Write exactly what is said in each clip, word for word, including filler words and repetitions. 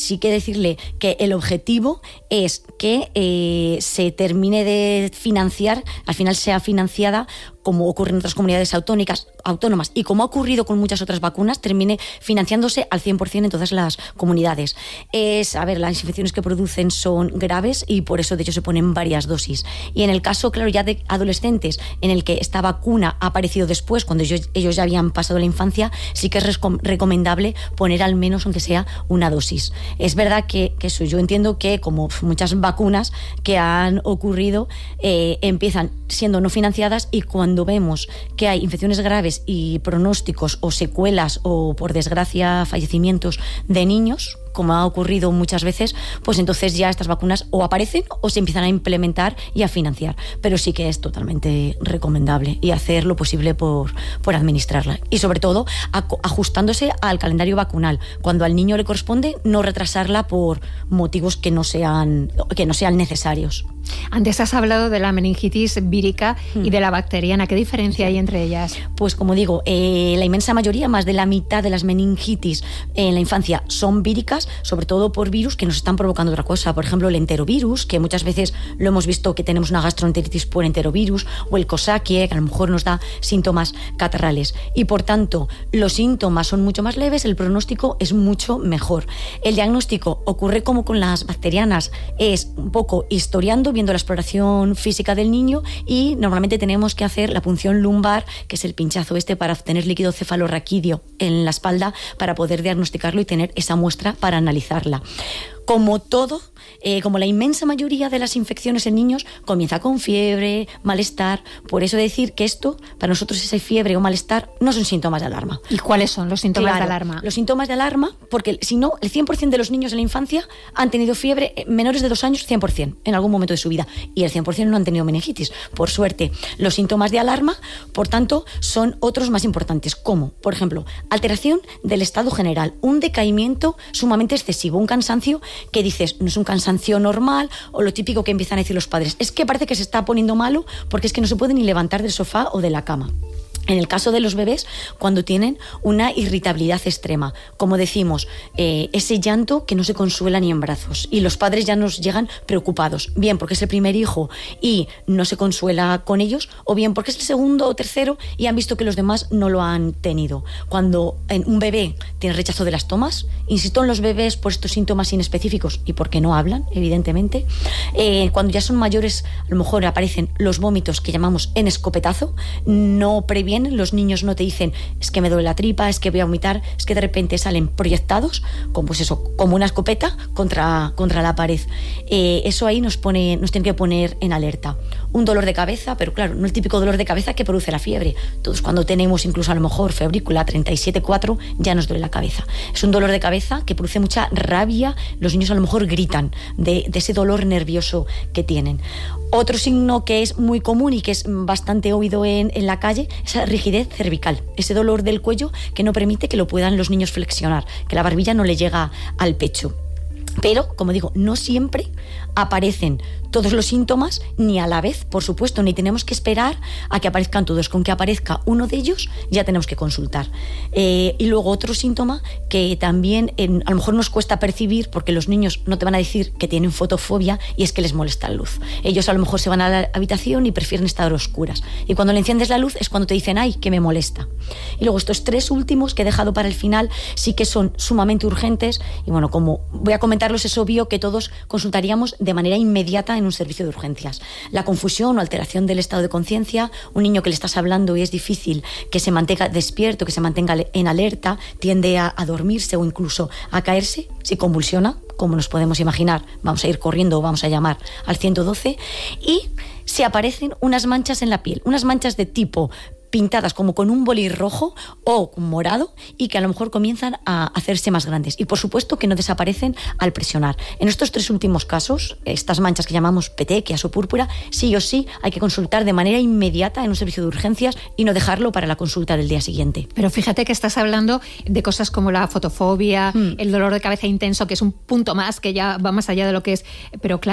sí que decirle que el objetivo es que eh, se termine de financiar, al final sea financiada, como ocurre en otras comunidades autónomas, autónomas y como ha ocurrido con muchas otras vacunas, termine financiándose al cien por ciento en todas las comunidades. Es, a ver, las infecciones que producen son graves y por eso de hecho se ponen varias dosis. Y en el caso, claro, ya de adolescentes en el que esta vacuna ha aparecido después, cuando ellos, ellos ya habían pasado la infancia, sí que es recom- recomendable poner al menos, aunque sea, una dosis. Es verdad que, que eso, yo entiendo que como muchas vacunas que han ocurrido eh, empiezan siendo no financiadas y cuando vemos que hay infecciones graves y pronósticos o secuelas o, por desgracia, fallecimientos de niños, como ha ocurrido muchas veces, pues entonces ya estas vacunas o aparecen o se empiezan a implementar y a financiar. Pero sí que es totalmente recomendable y hacer lo posible por, por administrarla. Y sobre todo ajustándose al calendario vacunal. Cuando al niño le corresponde, no retrasarla por motivos que no sean, que no sean necesarios. Antes has hablado de la meningitis vírica hmm. y de la bacteriana. ¿Qué diferencia hay entre ellas? Pues como digo, eh, la inmensa mayoría, más de la mitad de las meningitis en la infancia son víricas, sobre todo por virus que nos están provocando otra cosa. Por ejemplo, el enterovirus, que muchas veces lo hemos visto que tenemos una gastroenteritis por enterovirus, o el coxsackie, que a lo mejor nos da síntomas catarrales. Y por tanto, los síntomas son mucho más leves, el pronóstico es mucho mejor. El diagnóstico ocurre como con las bacterianas, es un poco historiando, viendo la exploración física del niño, y normalmente tenemos que hacer la punción lumbar, que es el pinchazo este para obtener líquido cefalorraquídeo en la espalda para poder diagnosticarlo y tener esa muestra para analizarla. Como todo, eh, como la inmensa mayoría de las infecciones en niños, comienza con fiebre, malestar. Por eso decir que esto, para nosotros esa fiebre o malestar, no son síntomas de alarma. ¿Y cuáles son los síntomas claro, de alarma? Los síntomas de alarma, porque si no, el cien por ciento de los niños en la infancia han tenido fiebre, menores de dos años, cien por ciento, en algún momento de su vida. Y el cien por ciento no han tenido meningitis, por suerte. Los síntomas de alarma, por tanto, son otros más importantes, como, por ejemplo, alteración del estado general, un decaimiento sumamente excesivo, un cansancio que dices, no es un cansancio normal, o lo típico que empiezan a decir los padres, es que parece que se está poniendo malo porque es que no se puede ni levantar del sofá o de la cama. En el caso de los bebés, cuando tienen una irritabilidad extrema, como decimos, eh, ese llanto que no se consuela ni en brazos, y los padres ya nos llegan preocupados, bien porque es el primer hijo y no se consuela con ellos, o bien porque es el segundo o tercero y han visto que los demás no lo han tenido. Cuando en un bebé tiene rechazo de las tomas, insisto en los bebés por estos síntomas inespecíficos y porque no hablan, evidentemente, eh, cuando ya son mayores, a lo mejor aparecen los vómitos que llamamos en escopetazo, no previenen. Los niños no te dicen, es que me duele la tripa, es que voy a vomitar, es que de repente salen proyectados, como, pues eso, como una escopeta contra, contra la pared. Eh, eso ahí nos, pone, nos tiene que poner en alerta. Un dolor de cabeza, pero claro, no el típico dolor de cabeza que produce la fiebre. Todos cuando tenemos incluso a lo mejor febrícula treinta y siete cuatro ya nos duele la cabeza. Es un dolor de cabeza que produce mucha rabia, los niños a lo mejor gritan de, de ese dolor nervioso que tienen. Otro signo que es muy común y que es bastante oído en, en la calle es la rigidez cervical, ese dolor del cuello que no permite que lo puedan los niños flexionar, que la barbilla no le llega al pecho. Pero, como digo, no siempre aparecen todos los síntomas ni a la vez, por supuesto, ni tenemos que esperar a que aparezcan todos. Con que aparezca uno de ellos ya tenemos que consultar. Eh, y luego otro síntoma que también en, a lo mejor nos cuesta percibir, porque los niños no te van a decir que tienen fotofobia, y es que les molesta la luz. Ellos a lo mejor se van a la habitación y prefieren estar a oscuras. Y cuando le enciendes la luz es cuando te dicen, ay, que me molesta. Y luego estos tres últimos que he dejado para el final sí que son sumamente urgentes, y bueno, como voy a comentarlos, es obvio que todos consultaríamos de manera inmediata en un servicio de urgencias. La confusión o alteración del estado de conciencia, un niño que le estás hablando y es difícil que se mantenga despierto, que se mantenga en alerta, tiende a, a dormirse o incluso a caerse, si convulsiona, como nos podemos imaginar, vamos a ir corriendo o vamos a llamar al ciento doce, y se aparecen unas manchas en la piel, unas manchas de tipo pintadas como con un boli rojo o morado y que a lo mejor comienzan a hacerse más grandes, y por supuesto que no desaparecen al presionar. En estos tres últimos casos, estas manchas que llamamos petequias o púrpura, sí o sí hay que consultar de manera inmediata en un servicio de urgencias y no dejarlo para la consulta del día siguiente. Pero fíjate que estás hablando de cosas como la fotofobia, hmm. el dolor de cabeza intenso, que es un punto más que ya va más allá de lo que es, pero claro,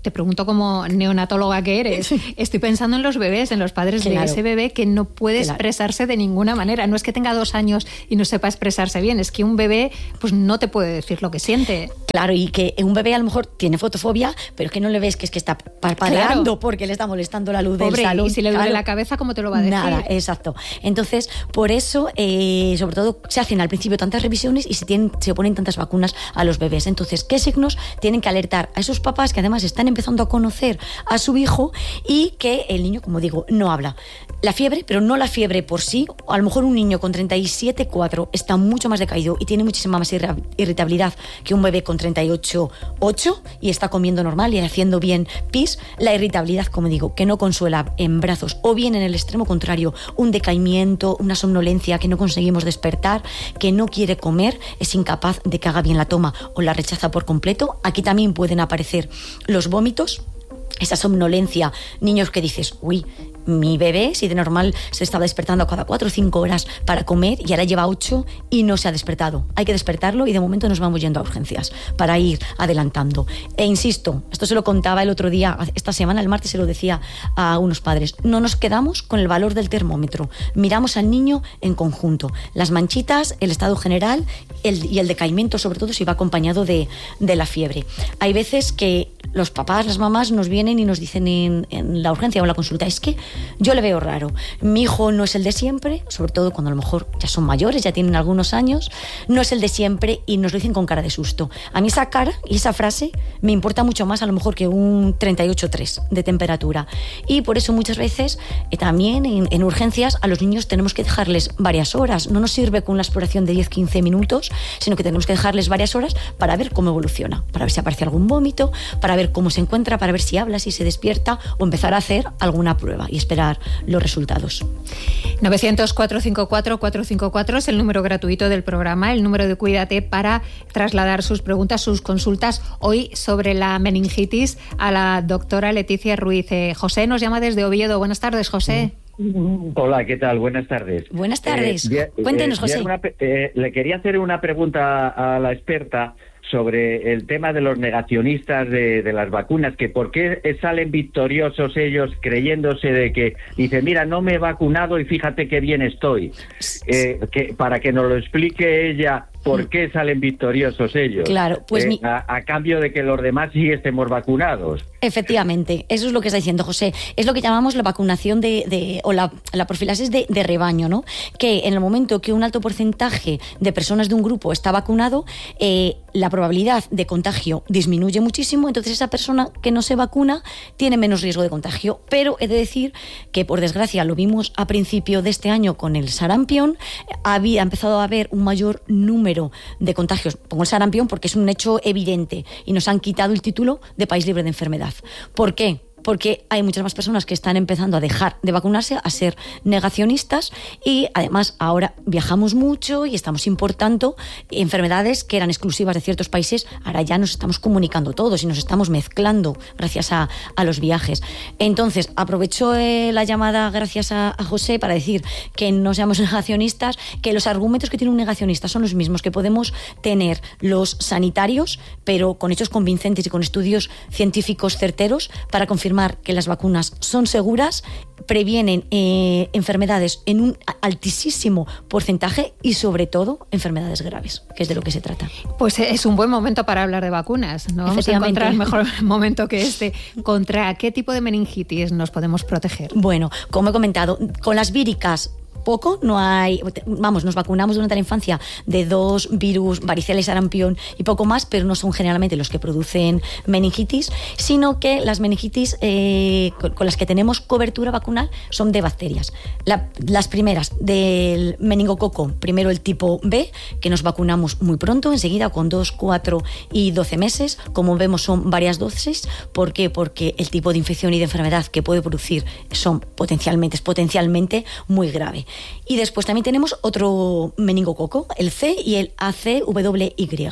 te pregunto como neonatóloga que eres, estoy pensando en los bebés, en los padres claro. de ese bebé que no puede claro. expresarse de ninguna manera. No es que tenga dos años y no sepa expresarse bien, es que un bebé pues no te puede decir lo que siente. Claro, y que un bebé a lo mejor tiene fotofobia, pero es que no le ves que es que está parpadeando claro. porque le está molestando la luz Pobre, del salón. Y si le duele claro. la cabeza, ¿cómo te lo va a decir? Nada, exacto. Entonces, por eso, eh, sobre todo, se hacen al principio tantas revisiones y se, tienen, se ponen tantas vacunas a los bebés. Entonces, ¿qué signos tienen que alertar a esos papás que además están empezando a conocer a su hijo y que el niño, como digo, no habla? La fiebre, pero no la fiebre por sí. A lo mejor un niño con treinta y siete coma cuatro está mucho más decaído y tiene muchísima más irritabilidad que un bebé con treinta y ocho coma ocho y está comiendo normal y haciendo bien pis. La irritabilidad, como digo, que no consuela en brazos, o bien en el extremo contrario, un decaimiento, una somnolencia, que no conseguimos despertar, que no quiere comer, es incapaz de que haga bien la toma o la rechaza por completo. Aquí también pueden aparecer los vómitos, esa somnolencia, niños que dices, uy, mi bebé, si de normal se estaba despertando cada cuatro o cinco horas para comer y ahora lleva ocho y no se ha despertado. Hay que despertarlo y de momento nos vamos yendo a urgencias para ir adelantando. E insisto, esto se lo contaba el otro día, esta semana, el martes se lo decía a unos padres, no nos quedamos con el valor del termómetro, miramos al niño en conjunto, las manchitas, el estado general el, y el decaimiento, sobre todo si va acompañado de, de la fiebre. Hay veces que los papás, las mamás nos vienen y nos dicen en, en la urgencia o en la consulta, es que yo le veo raro, mi hijo no es el de siempre, sobre todo cuando a lo mejor ya son mayores, ya tienen algunos años, no es el de siempre, y nos lo dicen con cara de susto. A mí esa cara y esa frase me importa mucho más a lo mejor que un treinta y ocho coma tres de temperatura, y por eso muchas veces eh, también en, en urgencias a los niños tenemos que dejarles varias horas. No nos sirve con una exploración de diez a quince minutos, sino que tenemos que dejarles varias horas para ver cómo evoluciona, para ver si aparece algún vómito, para ver cómo se encuentra, para ver si habla, si se despierta, o empezar a hacer alguna prueba y esperar los resultados. novecientos, cuatrocientos cincuenta y cuatro, cuatrocientos cincuenta y cuatro es el número gratuito del programa, el número de Cuídate, para trasladar sus preguntas, sus consultas hoy sobre la meningitis a la doctora Leticia Ruiz. Eh, José nos llama desde Oviedo. Buenas tardes, José. Hola, ¿qué tal? Buenas tardes. Buenas tardes. Eh, Cuéntenos, eh, José. Una, eh, le quería hacer una pregunta a la experta sobre el tema de los negacionistas de, de las vacunas, que por qué salen victoriosos ellos creyéndose de que dicen, mira, no me he vacunado y fíjate qué bien estoy. Eh, que, para que nos lo explique ella, ¿por qué salen victoriosos ellos? Claro, pues eh, mi... a, a cambio de que los demás sí estemos vacunados. Efectivamente, eso es lo que está diciendo José. Es lo que llamamos la vacunación de, de o la, la profilaxis de, de rebaño, ¿no? Que en el momento que un alto porcentaje de personas de un grupo está vacunado, eh, la probabilidad de contagio disminuye muchísimo, entonces esa persona que no se vacuna tiene menos riesgo de contagio. Pero he de decir que, por desgracia, lo vimos a principio de este año con el sarampión, había empezado a haber un mayor número de contagios. Pongo el sarampión porque es un hecho evidente y nos han quitado el título de país libre de enfermedad. ¿Por qué? Porque hay muchas más personas que están empezando a dejar de vacunarse, a ser negacionistas, y además ahora viajamos mucho y estamos importando enfermedades que eran exclusivas de ciertos países. Ahora ya nos estamos comunicando todos y nos estamos mezclando gracias a, a los viajes. Entonces, aprovecho eh, la llamada gracias a, a José para decir que no seamos negacionistas, que los argumentos que tiene un negacionista son los mismos que podemos tener los sanitarios, pero con hechos convincentes y con estudios científicos certeros para confirmar que las vacunas son seguras, previenen eh, enfermedades en un altísimo porcentaje y sobre todo enfermedades graves, que es de lo que se trata. Pues es un buen momento para hablar de vacunas, ¿no? Vamos a encontrar el mejor momento que este. ¿Contra qué tipo de meningitis nos podemos proteger? Bueno, como he comentado, con las víricas poco, no hay, vamos, nos vacunamos durante la infancia de dos virus, varicela y sarampión y poco más, pero no son generalmente los que producen meningitis, sino que las meningitis eh, con, con las que tenemos cobertura vacunal son de bacterias. La, las primeras del meningococo, primero el tipo B, que nos vacunamos muy pronto, enseguida con dos, cuatro y doce meses, como vemos son varias dosis. ¿Por qué? Porque el tipo de infección y de enfermedad que puede producir son potencialmente, es potencialmente muy grave. Y después también tenemos otro meningococo, el C y el A C W Y.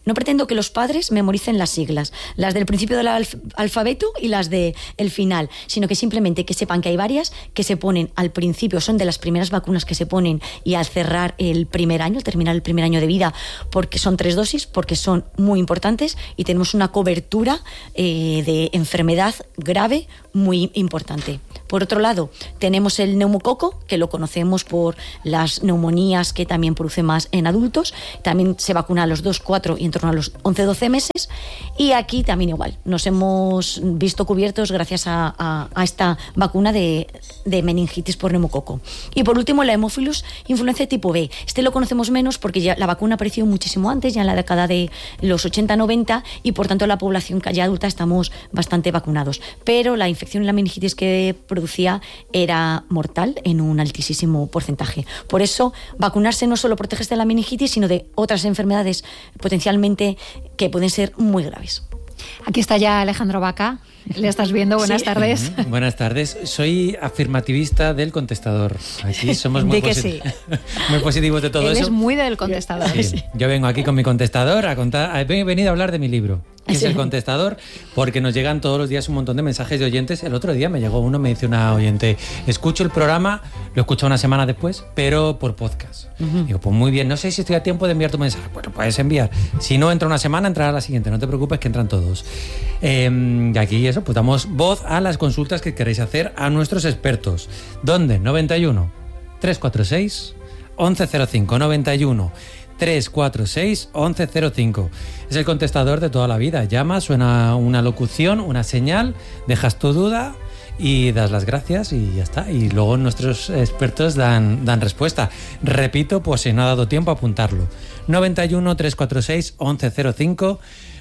No pretendo que los padres memoricen las siglas, las del principio del alf- alfabeto y las del final, sino que simplemente que sepan que hay varias que se ponen al principio, son de las primeras vacunas que se ponen y al cerrar el primer año, al terminar el primer año de vida, porque son tres dosis, porque son muy importantes y tenemos una cobertura eh, de enfermedad grave muy importante. Por otro lado, tenemos el neumococo, que lo conocemos por las neumonías que también produce más en adultos. También se vacuna a los dos, cuatro y en torno a los once, doce meses. Y aquí también igual, nos hemos visto cubiertos gracias a, a, a esta vacuna de, de meningitis por neumococo. Y por último, la Haemophilus influenzae tipo B. Este lo conocemos menos porque ya la vacuna apareció muchísimo antes, ya en la década de los ochenta, noventa, y por tanto la población ya adulta estamos bastante vacunados. Pero la infección y la meningitis que producía era mortal en un altísimo porcentaje. Por eso, vacunarse no solo protege de la meningitis, sino de otras enfermedades potencialmente que pueden ser muy graves. Aquí está ya Alejandro Vaca. ¿Le estás viendo? Buenas sí. tardes. Uh-huh. Buenas tardes. Soy afirmativista del contestador. Aquí somos muy, de que posit- sí. muy positivos de todo Él eso. Es muy del contestador. Sí. Yo vengo aquí con mi contestador a contar. He venido a hablar de mi libro. Que es el contestador, porque nos llegan todos los días un montón de mensajes de oyentes. El otro día me llegó uno, me dice una oyente, escucho el programa, lo escucho una semana después, pero por podcast. Uh-huh. Digo, pues muy bien, no sé si estoy a tiempo de enviar tu mensaje. Bueno, puedes enviar. Si no entra una semana, entrará la siguiente. No te preocupes que entran todos. Eh, y aquí eso, pues damos voz a las consultas que queréis hacer a nuestros expertos. ¿Dónde? noventa y uno, trescientos cuarenta y seis, once cero cinco. noventa y uno, trescientos cuarenta y seis, once cero cinco. Es el contestador de toda la vida. Llama, suena una locución, una señal, dejas tu duda y das las gracias y ya está. Y luego nuestros expertos dan, dan respuesta. Repito, pues si no ha dado tiempo a apuntarlo. noventa y uno, trescientos cuarenta y seis, once cero cinco.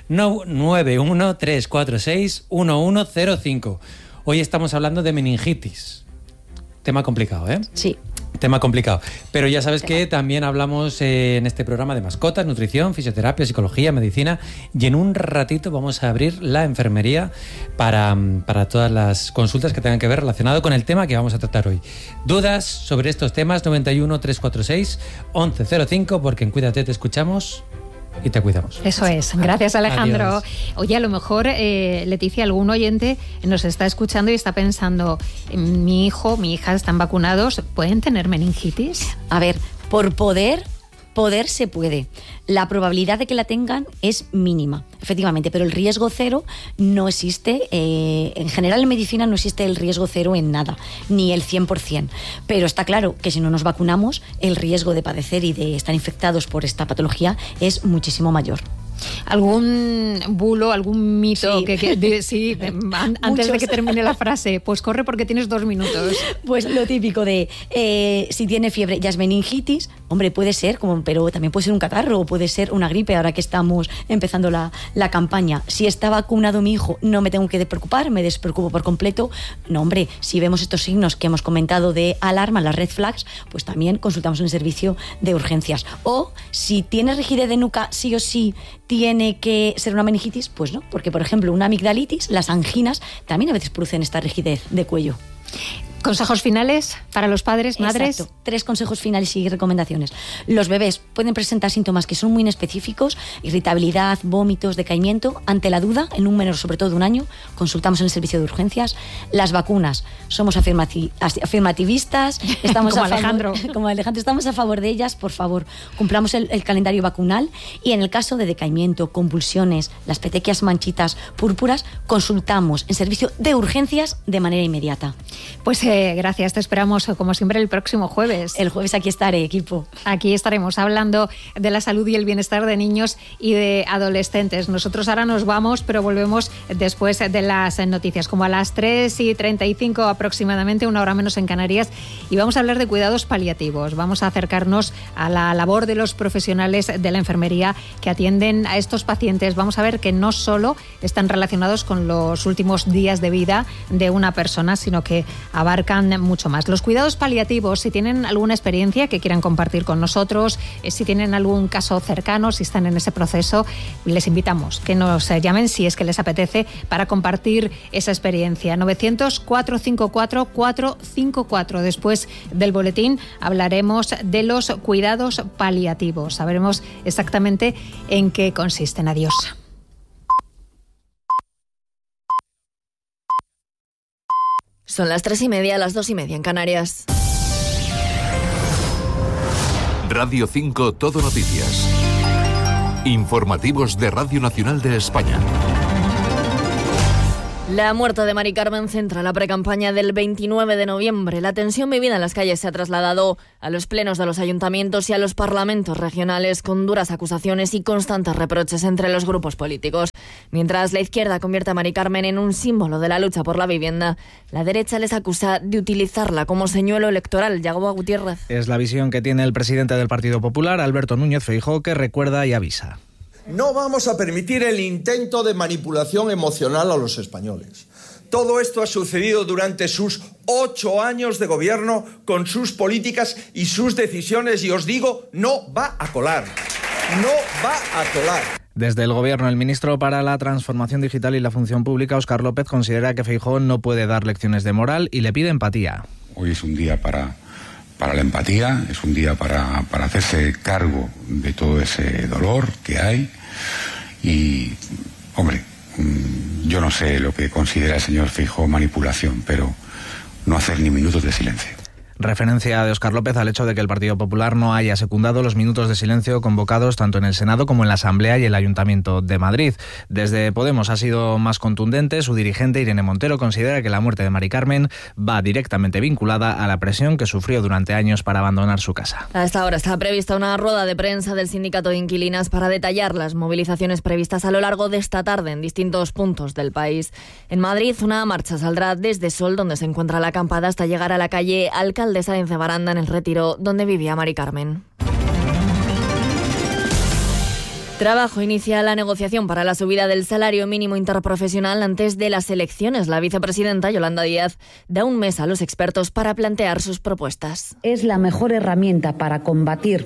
nueve uno, trescientos cuarenta y seis, once cero cinco. Hoy estamos hablando de meningitis. Tema complicado, ¿eh? Sí. Tema complicado. Pero ya sabes que también hablamos eh, en este programa de mascotas, nutrición, fisioterapia, psicología, medicina, y en un ratito vamos a abrir la enfermería para, para todas las consultas que tengan que ver relacionado con el tema que vamos a tratar hoy. ¿Dudas sobre estos temas? noventa y uno, trescientos cuarenta y seis, once cero cinco, porque en Cuídate te escuchamos y te cuidamos. Eso es. Gracias, Alejandro. Adiós. Oye, a lo mejor, eh, Leticia, algún oyente nos está escuchando y está pensando, mi hijo, mi hija están vacunados, ¿pueden tener meningitis? A ver, por poder... Poder se puede. La probabilidad de que la tengan es mínima, efectivamente, pero el riesgo cero no existe. Eh, en general en medicina no existe el riesgo cero en nada, ni el cien por ciento. Pero está claro que si no nos vacunamos, el riesgo de padecer y de estar infectados por esta patología es muchísimo mayor. ¿Algún bulo, algún mito sí. que, que de, sí, an, antes de que termine la frase? Pues corre porque tienes dos minutos. Pues lo típico de eh, si tiene fiebre ya es meningitis. Hombre, puede ser, como, pero también puede ser un catarro o puede ser una gripe ahora que estamos empezando la, la campaña. Si está vacunado mi hijo, no me tengo que preocupar, me despreocupo por completo. No, hombre, si vemos estos signos que hemos comentado de alarma, las red flags, pues también consultamos en el servicio de urgencias. O si tiene rigidez de nuca, sí o sí tiene que ser una meningitis, pues no, porque por ejemplo una amigdalitis, las anginas, también a veces producen esta rigidez de cuello. ¿Consejos finales para los padres, madres? Exacto. Tres consejos finales y recomendaciones. Los bebés pueden presentar síntomas que son muy inespecíficos, irritabilidad, vómitos, decaimiento. Ante la duda, en un menor sobre todo de un año, consultamos en el servicio de urgencias. Las vacunas, somos afirmati- afirmativistas, estamos como a favor, Alejandro. como Alejandro, estamos a favor de ellas, por favor, cumplamos el, el calendario vacunal y en el caso de decaimiento, convulsiones, las petequias manchitas púrpuras, consultamos en servicio de urgencias de manera inmediata. Pues eh, gracias, te esperamos como siempre el próximo jueves. El jueves aquí estaré, equipo. Aquí estaremos hablando de la salud y el bienestar de niños y de adolescentes. Nosotros ahora nos vamos, pero volvemos después de las noticias, como a las tres y treinta y cinco aproximadamente, una hora menos en Canarias, y vamos a hablar de cuidados paliativos. Vamos a acercarnos a la labor de los profesionales de la enfermería que atienden a estos pacientes. Vamos a ver que no solo están relacionados con los últimos días de vida de una persona, sino que abarcan abarcan mucho más. Los cuidados paliativos, si tienen alguna experiencia que quieran compartir con nosotros, eh, si tienen algún caso cercano, si están en ese proceso, les invitamos que nos llamen si es que les apetece para compartir esa experiencia. novecientos, cuatrocientos cincuenta y cuatro, cuatrocientos cincuenta y cuatro. Después del boletín hablaremos de los cuidados paliativos. Sabremos exactamente en qué consisten. Adiós. Son las tres y media, las dos y media en Canarias. Radio cinco Todo Noticias. Informativos de Radio Nacional de España. La muerte de Mari Carmen centra la precampaña del veintinueve de noviembre. La tensión vivida en las calles se ha trasladado a los plenos de los ayuntamientos y a los parlamentos regionales, con duras acusaciones y constantes reproches entre los grupos políticos. Mientras la izquierda convierte a Mari Carmen en un símbolo de la lucha por la vivienda, la derecha les acusa de utilizarla como señuelo electoral. Yagoba Gutiérrez. Es la visión que tiene el presidente del Partido Popular, Alberto Núñez Feijóo, que recuerda y avisa. No vamos a permitir el intento de manipulación emocional a los españoles. Todo esto ha sucedido durante sus ocho años de gobierno, con sus políticas y sus decisiones, y os digo, no va a colar. No va a colar. Desde el Gobierno, el ministro para la Transformación Digital y la Función Pública, Óscar López, considera que Feijóo no puede dar lecciones de moral y le pide empatía. Hoy es un día para, para la empatía, es un día para, para hacerse cargo de todo ese dolor que hay. Y, hombre, yo no sé lo que considera el señor Feijóo manipulación, pero no hacer ni minutos de silencio. Referencia de Óscar López al hecho de que el Partido Popular no haya secundado los minutos de silencio convocados tanto en el Senado como en la Asamblea y el Ayuntamiento de Madrid. Desde Podemos ha sido más contundente. Su dirigente, Irene Montero, considera que la muerte de Mari Carmen va directamente vinculada a la presión que sufrió durante años para abandonar su casa. A esta hora está prevista una rueda de prensa del Sindicato de Inquilinas para detallar las movilizaciones previstas a lo largo de esta tarde en distintos puntos del país. En Madrid, una marcha saldrá desde Sol, donde se encuentra la acampada, hasta llegar a la calle Alcalde de Sáenz de Baranda, en el Retiro, donde vivía Mari Carmen. Trabajo inicia la negociación para la subida del salario mínimo interprofesional antes de las elecciones. La vicepresidenta Yolanda Díaz da un mes a los expertos para plantear sus propuestas. Es la mejor herramienta para combatir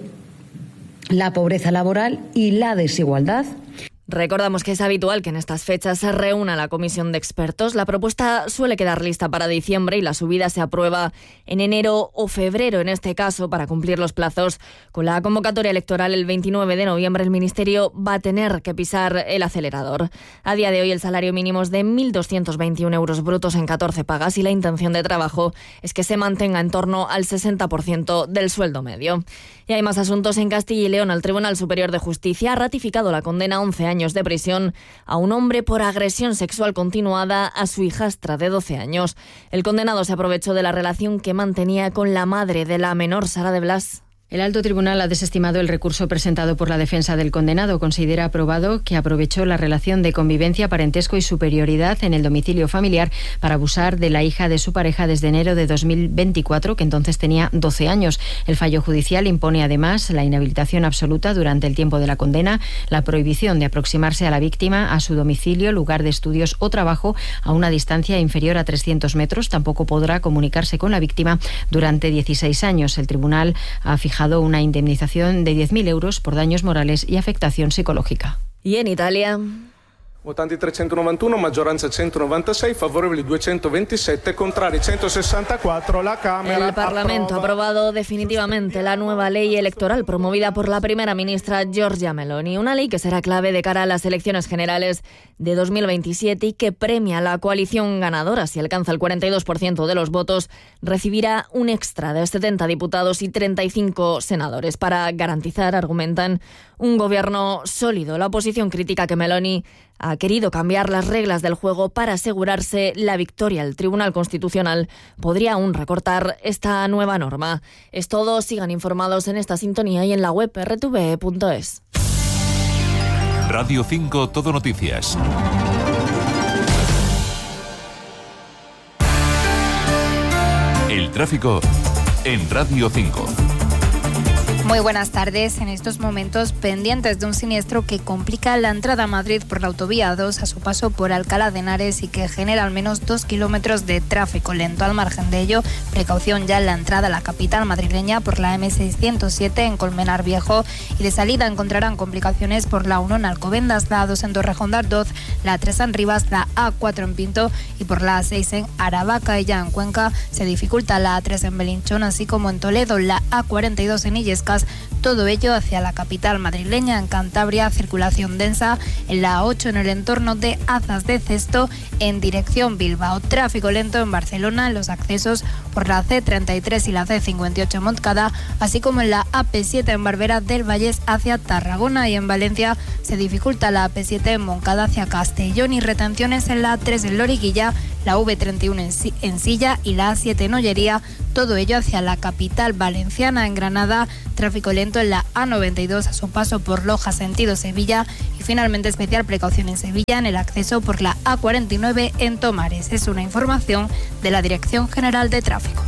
la pobreza laboral y la desigualdad. Recordamos que es habitual que en estas fechas se reúna la comisión de expertos. La propuesta suele quedar lista para diciembre y la subida se aprueba en enero o febrero. En este caso, para cumplir los plazos, con la convocatoria electoral el veintinueve de noviembre, el Ministerio va a tener que pisar el acelerador. A día de hoy el salario mínimo es de mil doscientos veintiún euros brutos en catorce pagas y la intención de trabajo es que se mantenga en torno al sesenta por ciento del sueldo medio. Y hay más asuntos en Castilla y León. El Tribunal Superior de Justicia ha ratificado la condena a once años de prisión a un hombre por agresión sexual continuada a su hijastra de doce años. El condenado se aprovechó de la relación que mantenía con la madre de la menor, Sara de Blas. El alto tribunal ha desestimado el recurso presentado por la defensa del condenado. Considera aprobado que aprovechó la relación de convivencia, parentesco y superioridad en el domicilio familiar para abusar de la hija de su pareja desde enero de dos mil veinticuatro, que entonces tenía doce años. El fallo judicial impone además la inhabilitación absoluta durante el tiempo de la condena, la prohibición de aproximarse a la víctima a su domicilio, lugar de estudios o trabajo a una distancia inferior a trescientos metros. Tampoco podrá comunicarse con la víctima durante dieciséis años. El tribunal ha fijado una indemnización de diez mil euros por daños morales y afectación psicológica. Y en Italia... Votanti trecentonovantuno, maggioranza centonovantasei, favorevoli duecentoventisette, contrari centosessantaquattro. La Cámara. El Parlamento ha aprobado definitivamente la nueva ley electoral promovida por la primera ministra Giorgia Meloni, una ley que será clave de cara a las elecciones generales de dos mil veintisiete y que premia a la coalición ganadora. Si alcanza el cuarenta y dos por ciento de los votos, recibirá un extra de setenta diputados y treinta y cinco senadores para garantizar, argumentan, un gobierno sólido. La oposición critica que Meloni ha querido cambiar las reglas del juego para asegurarse la victoria. El Tribunal Constitucional podría aún recortar esta nueva norma. Es todo. Sigan informados en esta sintonía y en la web erre te ve punto es. Radio cinco Todo Noticias. El tráfico en Radio cinco. Muy buenas tardes. En estos momentos pendientes de un siniestro que complica la entrada a Madrid por la autovía dos a su paso por Alcalá de Henares y que genera al menos dos kilómetros de tráfico lento. Al margen de ello, precaución ya en la entrada a la capital madrileña por la eme seiscientos siete en Colmenar Viejo, y de salida encontrarán complicaciones por la uno en Alcobendas, la dos en Torrejón de Ardoz, la tres en Rivas, la a cuatro en Pinto y por la a seis en Aravaca. Y ya en Cuenca se dificulta la a tres en Belinchón, así como en Toledo, la a cuarenta y dos en Illescas. Todo ello hacia la capital madrileña. En Cantabria, circulación densa en la a ocho en el entorno de Azas de Cesto en dirección Bilbao. Tráfico lento en Barcelona en los accesos por la ce treinta y tres y la ce cincuenta y ocho en Montcada, así como en la a pe siete en Barbera del Vallés hacia Tarragona. Y en Valencia se dificulta la a pe siete en Moncada hacia Castellón, y retenciones en la a tres en Loriguilla, la ve treinta y uno en, en Silla y la a siete en Ollería. Todo ello hacia la capital valenciana. En Granada, tráfico lento en la a noventa y dos a su paso por Loja sentido Sevilla, y finalmente especial precaución en Sevilla en el acceso por la a cuarenta y nueve en Tomares. Es una información de la Dirección General de Tráfico.